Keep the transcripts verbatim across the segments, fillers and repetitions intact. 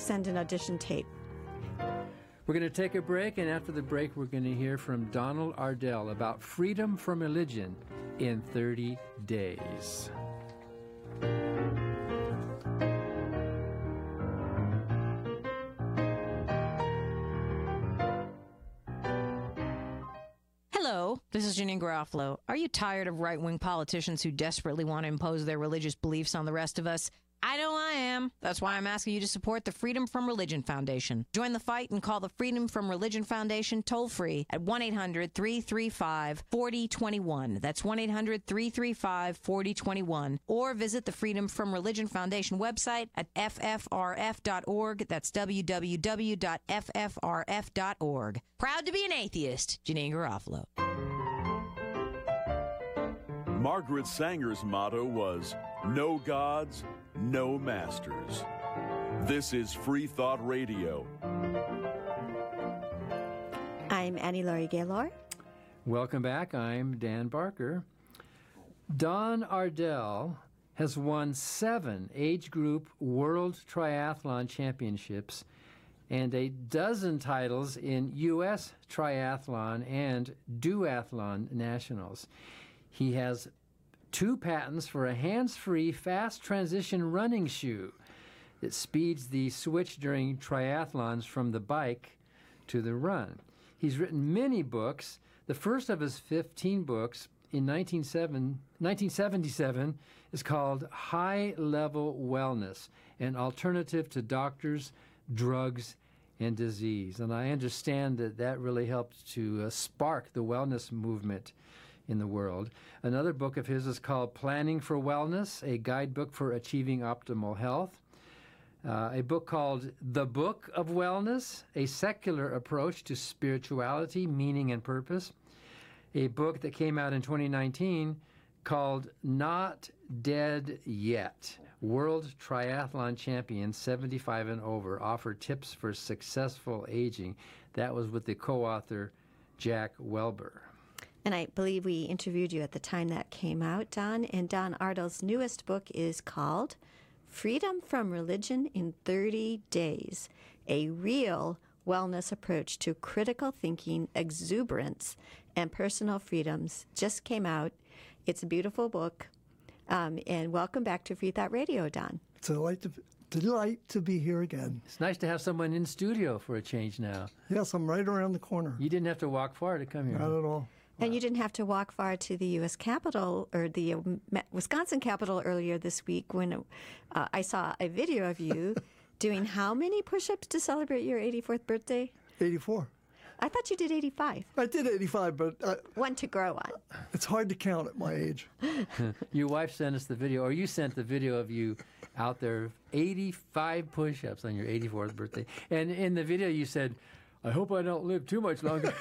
send an audition tape. We're going to take a break, and after the break, we're going to hear from Donald Ardell about freedom from religion in thirty days. Hello, this is Janine Garofalo. Are you tired of right-wing politicians who desperately want to impose their religious beliefs on the rest of us? I know I am. That's why I'm asking you to support the Freedom From Religion Foundation. Join the fight and call the Freedom From Religion Foundation toll-free at one eight hundred three three five four zero two one. That's one eight hundred three three five four zero two one. Or visit the Freedom From Religion Foundation website at f f r f dot org. That's w w w dot f f r f dot org. Proud to be an atheist, Janine Garofalo. Margaret Sanger's motto was, "No gods, no masters." This is Free Thought Radio. I'm Annie Laurie Gaylor. Welcome back. I'm Dan Barker. Don Ardell has won seven age group World Triathlon Championships and a dozen titles in U S Triathlon and Duathlon Nationals. He has two patents for a hands-free, fast transition running shoe that speeds the switch during triathlons from the bike to the run. He's written many books. The first of his fifteen books in nineteen seventy-seven is called High Level Wellness, an alternative to doctors, drugs, and disease. And I understand that that really helped to uh, spark the wellness movement in the world. Another book of his is called Planning for Wellness, a guidebook for achieving optimal health. Uh, a book called The Book of Wellness, a secular approach to spirituality, meaning, and purpose. A book that came out in twenty nineteen called Not Dead Yet. World Triathlon Champions seventy-five and over offer tips for successful aging. That was with the co-author Jack Welber. And I believe we interviewed you at the time that came out, Don. And Don Ardell's newest book is called Freedom from Religion in thirty days, a real wellness approach to critical thinking, exuberance, and personal freedoms. Just came out. It's a beautiful book. Um, and welcome back to Free Thought Radio, Don. It's a delight to, delight to be here again. It's nice to have someone in studio for a change now. Yes, I'm right around the corner. You didn't have to walk far to come here. Not at all. And wow. You didn't have to walk far to the U S Capitol or the uh, Wisconsin Capitol earlier this week when uh, I saw a video of you doing how many push-ups to celebrate your eighty-fourth birthday? eighty-four. I thought you did eighty-five. I did eighty-five, but... Uh, One to grow on. It's hard to count at my age. Your wife sent us the video, or you sent the video of you out there, eighty-five push-ups on your eighty-fourth birthday. And in the video you said, "I hope I don't live too much longer."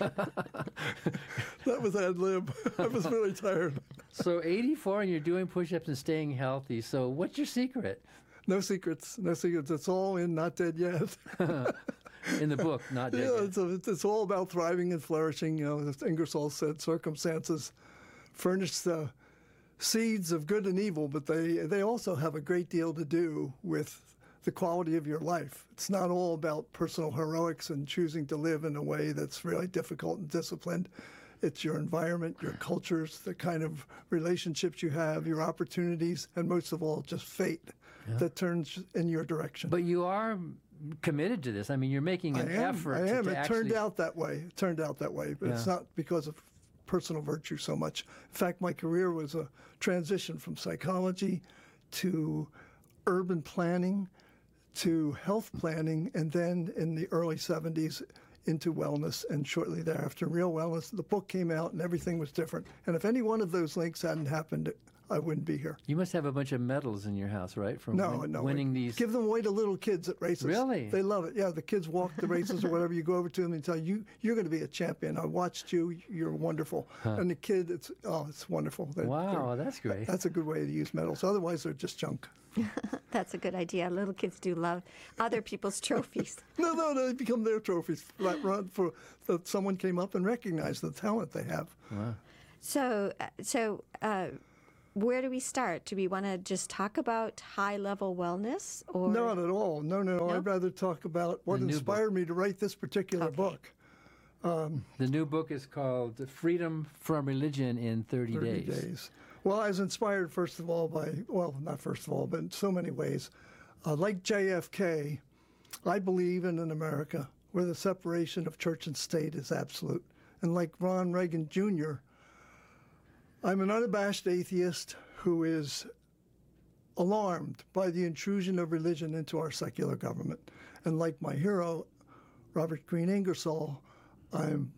That was ad lib. I was really tired. So eighty-four, and you're doing push-ups and staying healthy. So what's your secret? No secrets. No secrets. It's all in Not Dead Yet. In the book, Not Dead yeah, Yet. It's, a, it's all about thriving and flourishing. You know, as Ingersoll said, circumstances furnish the seeds of good and evil, but they, they also have a great deal to do with the quality of your life. It's not all about personal heroics and choosing to live in a way that's really difficult and disciplined. It's your environment, your cultures, the kind of relationships you have, your opportunities, and most of all, just fate yeah. that turns in your direction. But you are committed to this. I mean, you're making an I am, effort I am. to, to it actually... turned out that way. It turned out that way, but yeah. it's not because of personal virtue so much. In fact, my career was a transition from psychology to urban planning to health planning, and then in the early seventies into wellness, and shortly thereafter real wellness. The book came out and everything was different. And if any one of those links hadn't happened, I wouldn't be here. You must have a bunch of medals in your house, right? From no, win- no, winning these. Give them away to little kids at races. Really? They love it. Yeah, the kids walk the races or whatever. You go over to them and tell you, you're going to be a champion. I watched you. You're wonderful. Huh. And the kid, it's oh, it's wonderful. They're, wow, they're, that's great. That's a good way to use medals. Otherwise, they're just junk. That's a good idea. Little kids do love other people's trophies. no, no, no, they become their trophies. That run for that someone came up and recognized the talent they have. Wow. So, uh, so uh, where do we start? Do we want to just talk about high-level wellness? Or Not at all. No, no, no. No? I'd rather talk about what The new inspired me to write this particular Okay. book. The new book is called Freedom from Religion in thirty, thirty days. days. Well, I was inspired, first of all, by, well, not first of all, but in so many ways. Uh, like J F K, I believe in an America where the separation of church and state is absolute. And like Ron Reagan Junior, I'm an unabashed atheist who is alarmed by the intrusion of religion into our secular government. And like my hero, Robert Green Ingersoll, I'm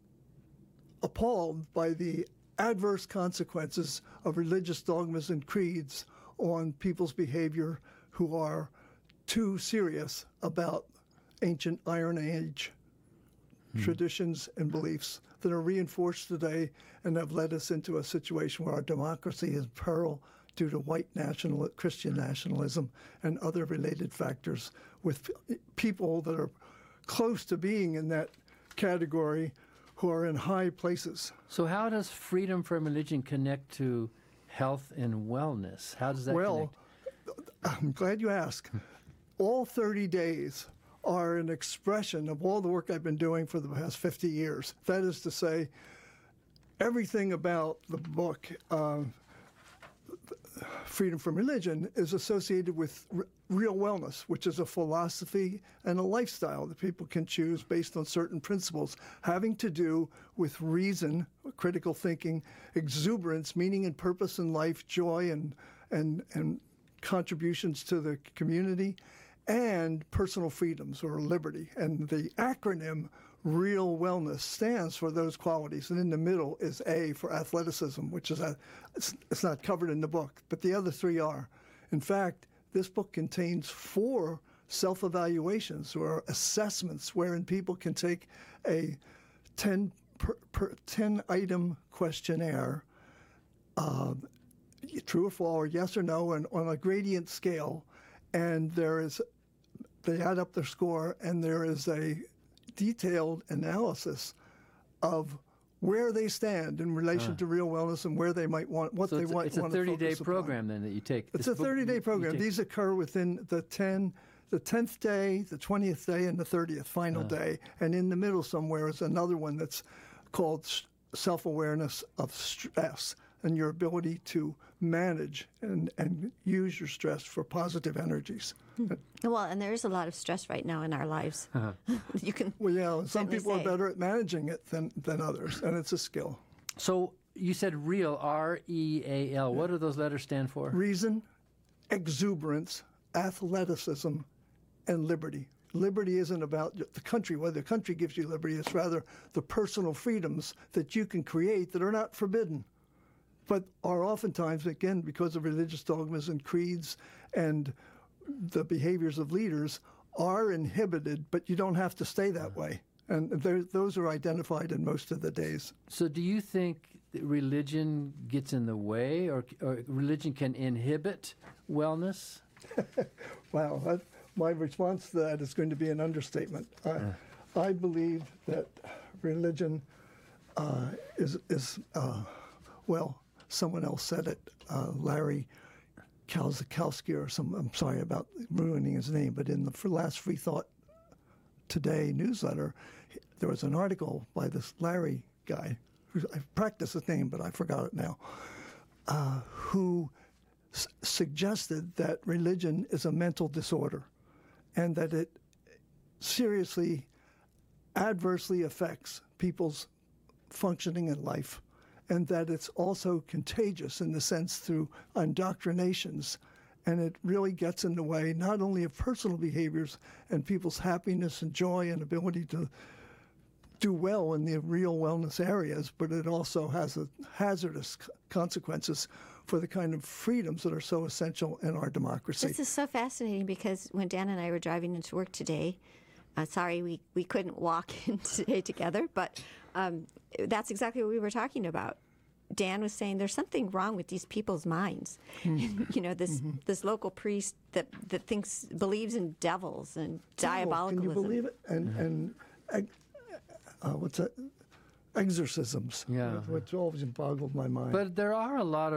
appalled by the adverse consequences of religious dogmas and creeds on people's behavior who are too serious about ancient Iron Age traditions and beliefs that are reinforced today and have led us into a situation where our democracy is in peril due to white national Christian nationalism and other related factors, with p- people that are close to being in that category who are in high places. So how does freedom from religion connect to health and wellness? How does that Well, connect? I'm glad you asked. All thirty days are an expression of all the work I've been doing for the past fifty years. That is to say, everything about the book, uh, Freedom from Religion, is associated with r- real wellness, which is a philosophy and a lifestyle that people can choose based on certain principles having to do with reason, critical thinking, exuberance, meaning and purpose in life, joy and and and contributions to the community, and personal freedoms or liberty. And the acronym Real Wellness stands for those qualities. And in the middle is A for athleticism, which is a, it's, it's not covered in the book, but the other three are. In fact, this book contains four self-evaluations or assessments wherein people can take a ten, per, per, ten item questionnaire, uh, true or false, or yes or no, and on a gradient scale, and there is, they add up their score, and there is a detailed analysis of where they stand in relation to real wellness and where they might want, what So they it's, a- want. it's a want to thirty-day focus upon. program then that you take. It's This a book- thirty-day you program. take- These occur within the ten, the tenth day, the twentieth day, and the thirtieth final day. And in the middle somewhere is another one that's called s- self-awareness of stress and your ability to manage and, and use your stress for positive energies. Well, and there is a lot of stress right now in our lives. You can. Well, yeah, some certainly people say. are better at managing it than, than others, and it's a skill. So you said real, R E A L. What do those letters stand for? Reason, exuberance, athleticism, and liberty. Liberty isn't about the country, whether the country gives you liberty. It's rather the personal freedoms that you can create that are not forbidden, but are oftentimes, again, because of religious dogmas and creeds and the behaviors of leaders, are inhibited, but you don't have to stay that way. And there- those are identified in most of the days. So do you think that religion gets in the way, or, or religion can inhibit wellness? Wow, that, my response to that is going to be an understatement. I, I believe that religion uh, is, is uh, well, someone else said it, uh, Larry Kalzakowski or some, I'm sorry about ruining his name, but in the for last Free Thought Today newsletter, there was an article by this Larry guy, who I practiced his name, but I forgot it now, uh, who s- suggested that religion is a mental disorder and that it seriously adversely affects people's functioning in life, and that it's also contagious in the sense through indoctrinations, and it really gets in the way not only of personal behaviors and people's happiness and joy and ability to do well in the real wellness areas, but it also has a hazardous c- consequences for the kind of freedoms that are so essential in our democracy. This is so fascinating because when Dan and I were driving into work today, uh, sorry we, we couldn't walk in today together, but um, that's exactly what we were talking about. Dan was saying there's something wrong with these people's minds. You know, this Mm-hmm. this local priest that, that thinks believes in devils and diabolicalism. Can you believe it? And and eg- uh, what's that? Exorcisms. Yeah. which always boggled my mind. But there are a lot of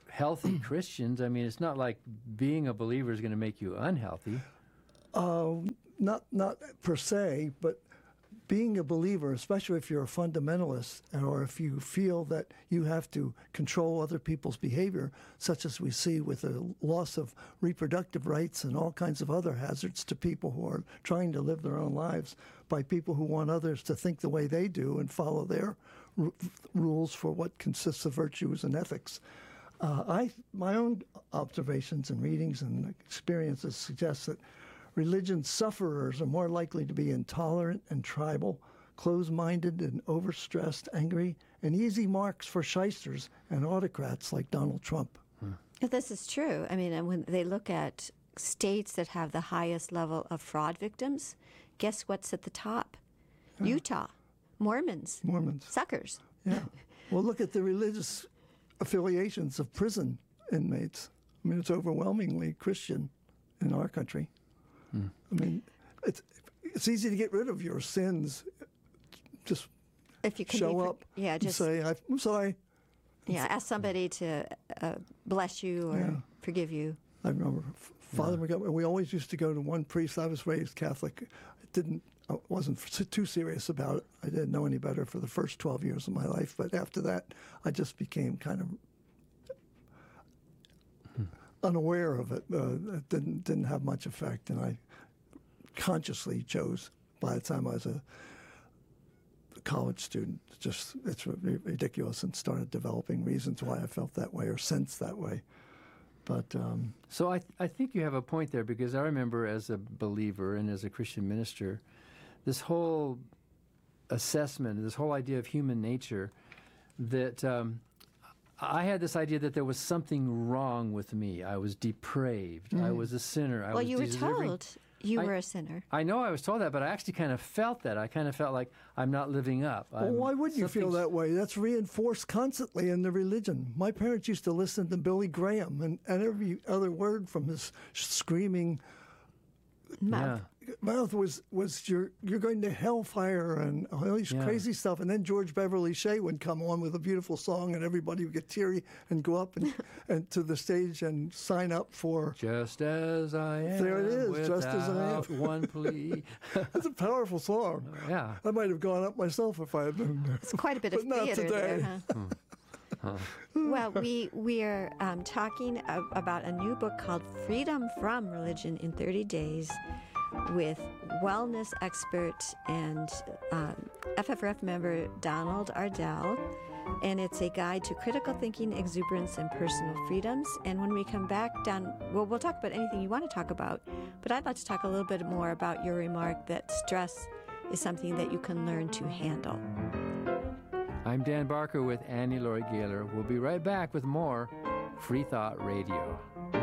healthy Christians. I mean, it's not like being a believer is going to make you unhealthy. Uh, not not per se, but being a believer, especially if you're a fundamentalist or if you feel that you have to control other people's behavior, such as we see with the loss of reproductive rights and all kinds of other hazards to people who are trying to live their own lives by people who want others to think the way they do and follow their r- rules for what consists of virtues and ethics. Uh, I, my own observations and readings and experiences suggest that religion sufferers are more likely to be intolerant and tribal, close-minded and overstressed, angry, and easy marks for shysters and autocrats like Donald Trump. Hmm. This is true. I mean, and when they look at states that have the highest level of fraud victims, guess what's at the top? Yeah. Utah. Mormons. Mormons. Suckers. Yeah. Well, look at the religious affiliations of prison inmates. I mean, it's overwhelmingly Christian in our country. Hmm. I mean, it's it's easy to get rid of your sins. Just if you can show be, up yeah, and just say, I'm sorry. Yeah, ask somebody to uh, bless you or Yeah. forgive you. I remember Father Yeah. Montgomery, we always used to go to one priest. I was raised Catholic. I didn't, I wasn't f- too serious about it. I didn't know any better for the first twelve years of my life. But after that, I just became kind of unaware of it. Uh, it didn't didn't have much effect, and I consciously chose. By the time I was a college student, just it's r- ridiculous, and started developing reasons why I felt that way or sensed that way. But um, So I, th- I think you have a point there, because I remember as a believer and as a Christian minister, this whole assessment, this whole idea of human nature, that um, I had this idea that there was something wrong with me. I was depraved. I was a sinner. I well, was you were deserving. told you I- were a sinner. I know I was told that, but I actually kind of felt that. I kind of felt like I'm not living up. well, I'm- why would you feel something's- that way? That's reinforced constantly in the religion. My parents used to listen to Billy Graham, and, and every other word from his screaming Mouth. mouth was was you're you're going to hellfire and all these Yeah. crazy stuff. And then George Beverly Shea would come on with a beautiful song, and everybody would get teary and go up and, and to the stage and sign up for. Just as I am. There it is, just as I am. without one plea. That's a powerful song. Yeah. I might have gone up myself if I had known that. It's quite a bit But of not theater there, today. huh? Well, we we are um, talking a- about a new book called Freedom from Religion in thirty days with wellness expert and um, F F R F member Donald Ardell. And it's a guide to critical thinking, exuberance, and personal freedoms. And when we come back, Don, well, we'll talk about anything you want to talk about. But I'd like to talk a little bit more about your remark that stress is something that you can learn to handle. I'm Dan Barker with Annie Laurie Gaylor. We'll be right back with more Free Thought Radio.